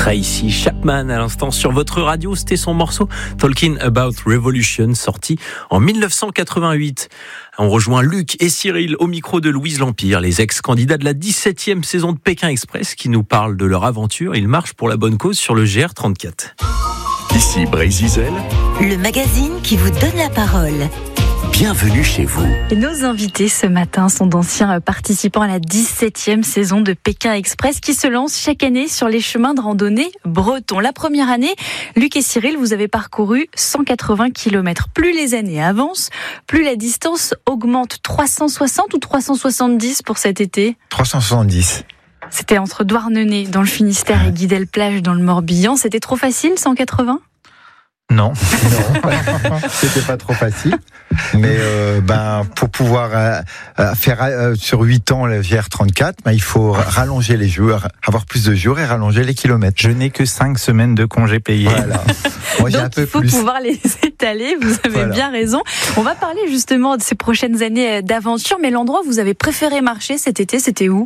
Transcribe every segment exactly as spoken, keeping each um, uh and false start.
Tracy Chapman à l'instant sur votre radio, c'était son morceau Talking About Revolution, sorti en dix-neuf cent quatre-vingt-huit. On rejoint Luc et Cyril au micro de Louise L'Empire, les ex-candidats de la dix-septième saison de Pékin Express qui nous parlent de leur aventure. Ils marchent pour la bonne cause sur le G R trente-quatre. Ici Brézizel, le magazine qui vous donne la parole. Bienvenue chez vous. Et nos invités ce matin sont d'anciens participants à la dix-septième saison de Pékin Express qui se lance chaque année sur les chemins de randonnée bretons. La première année, Luc et Cyril, vous avez parcouru cent quatre-vingts kilomètres. Plus les années avancent, plus la distance augmente. trois cent soixante ou trois cent soixante-dix pour cet été ? trois cent soixante-dix. C'était entre Douarnenez dans le Finistère et Guidel-Plage dans le Morbihan. C'était trop facile, cent quatre-vingts ? Non, non, c'était pas trop facile. Mais euh, ben pour pouvoir euh, faire euh, sur huit ans le G R trente-quatre, ben il faut rallonger les jours, avoir plus de jours et rallonger les kilomètres. Je n'ai que cinq semaines de congés payés. Voilà. Moi, j'ai Donc un peu il faut plus. pouvoir les étaler. Vous avez Voilà. bien raison. On va parler justement de ces prochaines années d'aventure. Mais l'endroit où vous avez préféré marcher cet été, c'était où ?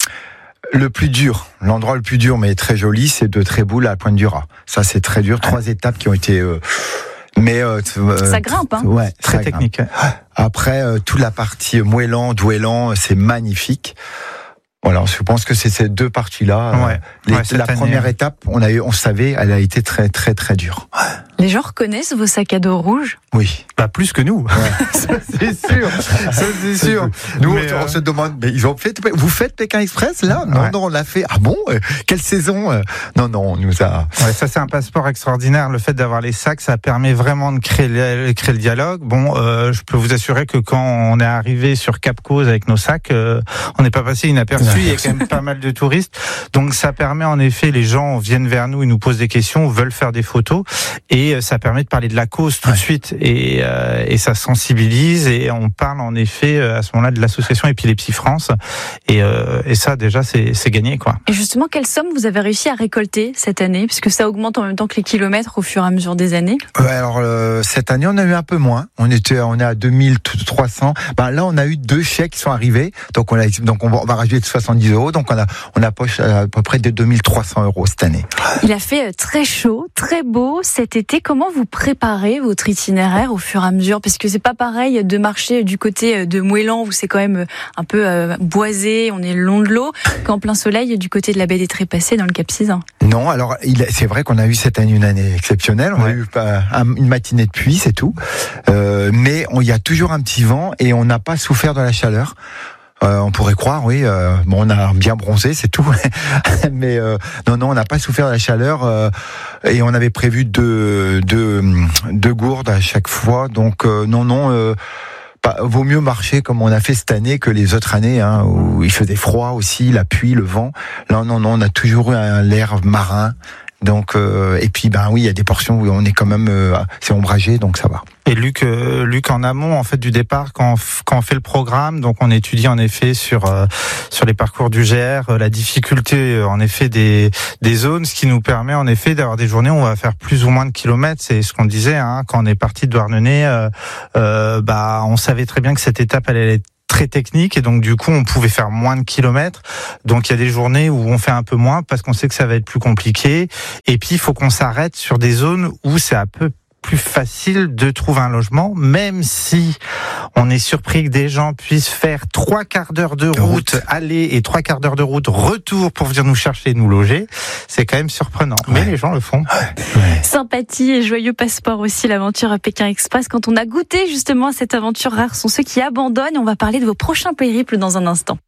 Le plus dur, l'endroit le plus dur, mais très joli, c'est de Tréboul à Pointe du Raz. Ça, c'est très dur. Trois étapes qui ont été, euh, mais euh, ça grimpe, hein. Ouais, Très ça technique. grimpe. Après, euh, toute la partie Mouélan, Douélan, c'est magnifique. Voilà, je pense que c'est ces deux parties-là. Ouais. Euh, les- Ouais, cette la année, première ouais. étape, on a eu, on savait, elle a été très, très, très dure. Les gens reconnaissent vos sacs à dos rouges ? Oui. Pas plus que nous. Ça, c'est sûr. Ça, c'est sûr. Nous, Mais, on, euh, on se demande, mais ils ont fait, vous faites Pékin Express, là? Non, Ouais. non, on l'a fait. Ah bon? Euh, Quelle saison? Euh, Non, non, on nous a, Ouais, ça c'est un passeport extraordinaire. Le fait d'avoir les sacs, ça permet vraiment de créer le, créer le dialogue. Bon, euh, je peux vous assurer que quand on est arrivé sur Cap Cause avec nos sacs, euh, on n'est pas passé inaperçu. Il y a quand même pas mal de touristes. Donc ça permet en effet, les gens viennent vers nous, ils nous posent des questions, veulent faire des photos, et euh, ça permet de parler de la cause tout de suite. Et, euh, et ça sensibilise, et on parle en effet euh, à ce moment-là de l'association Épilepsie France. Et, euh, et ça déjà c'est, c'est gagné, quoi. Et justement, quelle somme vous avez réussi à récolter cette année ? Puisque ça augmente en même temps que les kilomètres au fur et à mesure des années. Ouais, alors euh, cette année, on a eu un peu moins. On était, on est à deux mille trois cents. Ben là, on a eu deux chèques qui sont arrivés. Donc on a, donc on va, on va rajouter de soixante-dix euros. Donc on a, on a poche à peu près de deux mille trois cents euros cette année. Il a fait très chaud, très beau cet été. Comment vous préparez votre itinéraire au fur et à mesure ? Parce que c'est pas pareil de marcher du côté de Mouélan où c'est quand même un peu euh, boisé, on est le long de l'eau, qu'en plein soleil du côté de la baie des Trépassés dans le Cap Sizun. Non, alors il, c'est vrai qu'on a eu cette année une année exceptionnelle. On Ouais. a eu euh, un- une matinée de pluie, c'est tout. Euh, mais on- il y a toujours un petit vent et on n'a pas souffert de la chaleur. Euh, on pourrait croire, oui. Euh, bon, on a bien bronzé, c'est tout. Mais euh, non, non, on n'a pas souffert de la chaleur euh, et on avait prévu deux, deux, deux gourdes à chaque fois. Donc euh, non, non. Euh, Pas, vaut mieux marcher comme on a fait cette année que les autres années, hein, où il faisait froid aussi, la pluie, le vent. Là, non, non, on a toujours eu un l'air marin. Donc, euh, et puis, ben oui, il y a des portions où on est quand même, euh, c'est ombragé, donc ça va. Et Luc, euh, Luc en amont en fait du départ, quand on, f- quand on fait le programme, donc on étudie en effet sur euh, sur les parcours du G R, euh, la difficulté euh, en effet des des zones, ce qui nous permet en effet d'avoir des journées où on va faire plus ou moins de kilomètres. C'est ce qu'on disait, hein, quand on est parti de Douarnenez, euh, euh, bah on savait très bien que cette étape elle allait être très technique, et donc du coup on pouvait faire moins de kilomètres. Donc il y a des journées où on fait un peu moins parce qu'on sait que ça va être plus compliqué, et puis il faut qu'on s'arrête sur des zones où c'est un peu plus facile de trouver un logement, même si on est surpris que des gens puissent faire trois quarts d'heure de route, route. aller, et trois quarts d'heure de route retour pour venir nous chercher et nous loger. C'est quand même surprenant, mais Ouais. les gens le font. Ouais. Sympathie et joyeux passeport aussi, l'aventure à Pékin Express. Quand on a goûté justement à cette aventure, rares sont ceux qui abandonnent. On va parler de vos prochains périples dans un instant.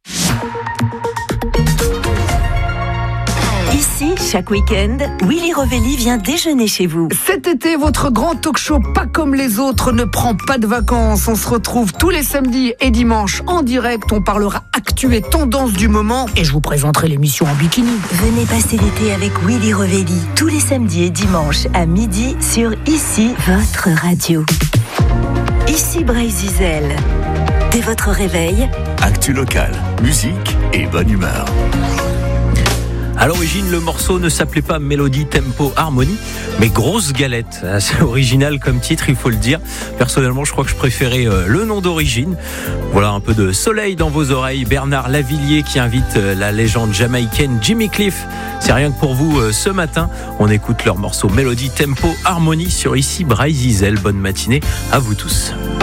Ici, chaque week-end, Willy Revelli vient déjeuner chez vous. Cet été, votre grand talk show pas comme les autres ne prend pas de vacances. On se retrouve tous les samedis et dimanches en direct. On parlera actu et tendance du moment et je vous présenterai l'émission en bikini. Venez passer l'été avec Willy Revelli tous les samedis et dimanches à midi sur Ici, votre radio. Ici Brézizel. Dès votre réveil, actu locale, musique et bonne humeur. À l'origine, le morceau ne s'appelait pas Mélodie, Tempo, Harmonie, mais Grosse Galette. C'est original comme titre, il faut le dire. Personnellement, je crois que je préférais le nom d'origine. Voilà un peu de soleil dans vos oreilles. Bernard Lavillier qui invite la légende jamaïcaine Jimmy Cliff. C'est rien que pour vous ce matin. On écoute leur morceau Mélodie, Tempo, Harmonie sur Ici Bray-Zizel. Bonne matinée à vous tous.